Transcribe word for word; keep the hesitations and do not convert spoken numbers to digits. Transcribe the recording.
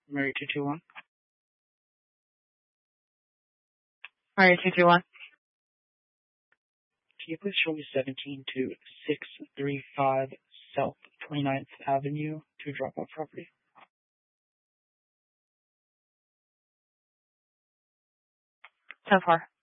Mary two two one. Mary two two one. Can you please show me seventeen to six three five South twenty-ninth Avenue to drop off property? So far.